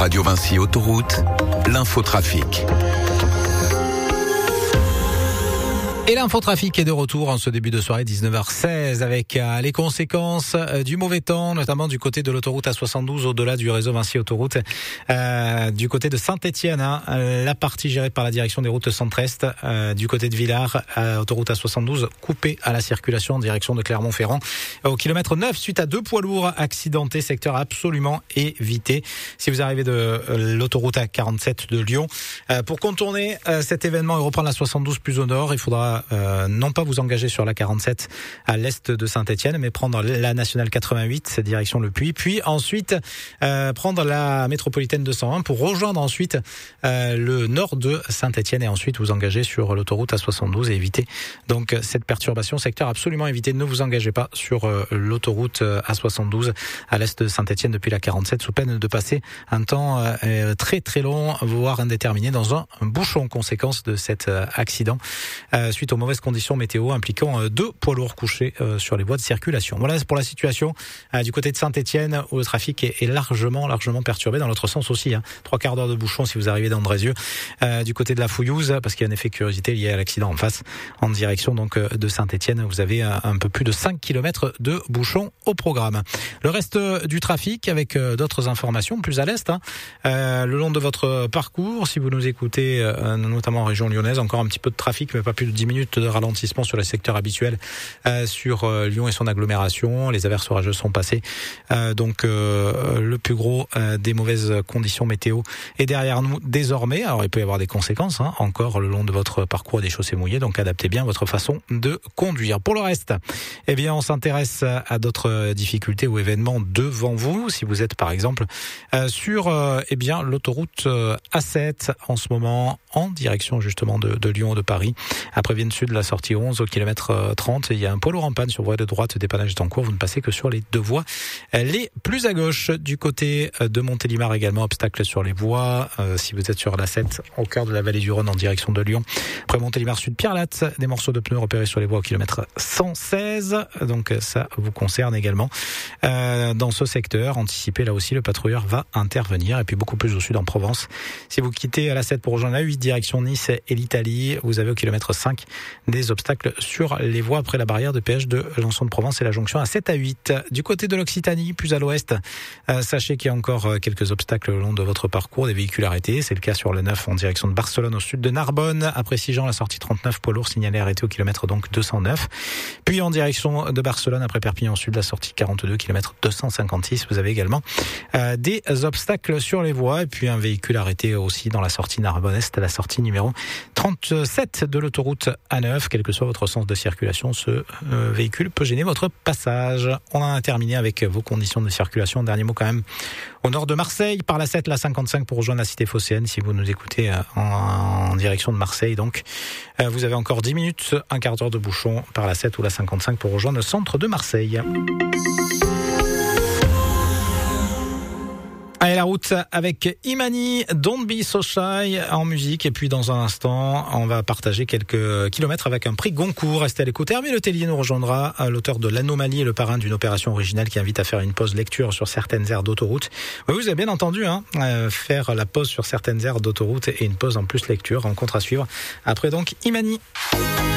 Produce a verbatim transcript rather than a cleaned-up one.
Radio Vinci Autoroute, l'infotrafic. Et l'infotrafic est de retour en ce début de soirée dix-neuf heures seize avec euh, les conséquences euh, du mauvais temps, notamment du côté de l'autoroute A soixante-douze au-delà du réseau Vinci Autoroute, euh, du côté de Saint-Étienne, hein, la partie gérée par la direction des routes Centre-Est, euh, du côté de Villars, euh, autoroute A soixante-douze coupée à la circulation en direction de Clermont-Ferrand au kilomètre neuf suite à deux poids lourds accidentés, secteur absolument évité. Si vous arrivez de euh, l'autoroute A quarante-sept de Lyon, euh, pour contourner euh, cet événement et reprendre la soixante-douze plus au nord, il faudra Euh, non pas vous engager sur la quarante-sept à l'est de Saint-Étienne, mais prendre la nationale quatre-vingt-huit direction Le Puy, puis ensuite euh, prendre la métropolitaine deux cent un pour rejoindre ensuite euh, le nord de Saint-Étienne et ensuite vous engager sur l'autoroute A soixante-douze et éviter donc cette perturbation, secteur absolument évité. Ne vous engagez pas sur euh, l'autoroute A soixante-douze à l'est de Saint-Étienne depuis la quarante-sept sous peine de passer un temps euh, très très long, voire indéterminé dans un, un bouchon, conséquence de cet euh, accident euh, suite aux mauvaises conditions météo impliquant euh, deux poids lourds couchés euh, sur les voies de circulation. Voilà pour la situation euh, du côté de Saint-Étienne où le trafic est, est largement largement perturbé, dans l'autre sens aussi. Hein. Trois quarts d'heure de bouchon si vous arrivez d'Andrézieux, euh, du côté de la Fouillouse, parce qu'il y a un effet curiosité lié à l'accident en face, en direction donc euh, de Saint-Étienne. Vous avez un, un peu plus de cinq kilomètres de bouchons au programme. Le reste du trafic avec euh, d'autres informations plus à l'est, hein, euh, le long de votre parcours, si vous nous écoutez, euh, notamment en région lyonnaise, encore un petit peu de trafic, mais pas plus de dix minutes de ralentissement sur le secteur habituel euh, sur euh, Lyon et son agglomération. Les averses orageuses sont passées, euh, donc euh, le plus gros euh, des mauvaises conditions météo est derrière nous désormais. Alors il peut y avoir des conséquences hein, encore le long de votre parcours, des chaussées mouillées, donc adaptez bien votre façon de conduire. Pour le reste, eh bien on s'intéresse à d'autres difficultés ou événements devant vous. Si vous êtes par exemple euh, sur euh, eh bien l'autoroute euh, A sept en ce moment en direction justement de, de Lyon ou de Paris, après Vienne Sud, la sortie onze au kilomètre trente, il y a un poids lourd en panne sur voie de droite, dépannage est en cours, vous ne passez que sur les deux voies les plus à gauche. Du côté de Montélimar également, obstacle sur les voies, euh, si vous êtes sur la sept au cœur de la vallée du Rhône en direction de Lyon. Après Montélimar Sud, Pierre-Latte, des morceaux de pneus repérés sur les voies au kilomètre cent seize, donc ça vous concerne également. Euh, dans ce secteur, anticipez là aussi, le patrouilleur va intervenir. Et puis beaucoup plus au sud en Provence, si vous quittez la sept pour rejoindre la huit direction Nice et l'Italie, vous avez au kilomètre cinq des obstacles sur les voies après la barrière de péage de Lançon de Provence et la jonction à sept à huit. Du côté de l'Occitanie, plus à l'ouest, euh, sachez qu'il y a encore quelques obstacles le long de votre parcours, des véhicules arrêtés. C'est le cas sur le neuf en direction de Barcelone au sud de Narbonne. Après Sigean, la sortie trente-neuf, poids lourd signalé arrêté au kilomètre donc deux cent neuf. Puis en direction de Barcelone, après Perpignan sud, la sortie quarante-deux, kilomètre deux cent cinquante-six. Vous avez également euh, des obstacles sur les voies et puis un véhicule arrêté aussi dans la sortie Narbonne-Est, la sortie numéro trente-sept de l'autoroute A neuf. Quel que soit votre sens de circulation, ce euh, véhicule peut gêner votre passage. On en a terminé avec vos conditions de circulation. Dernier mot quand même au nord de Marseille, par la sept, la cinquante-cinq pour rejoindre la cité phocéenne. Si vous nous écoutez euh, en, en direction de Marseille, donc euh, vous avez encore dix minutes, un quart d'heure de bouchon par la sept ou la cinquante-cinq pour rejoindre le centre de Marseille. Allez, la route avec Imani, Don't Be So Shy en musique. Et puis dans un instant, on va partager quelques kilomètres avec un prix Goncourt. Restez à l'écoute. Hervé Le Tellier nous rejoindra, l'auteur de L'Anomalie et le parrain d'une opération originale qui invite à faire une pause lecture sur certaines aires d'autoroute. Oui, vous avez bien entendu, hein, euh, faire la pause sur certaines aires d'autoroute et une pause en plus lecture. Rencontre à suivre après donc Imani.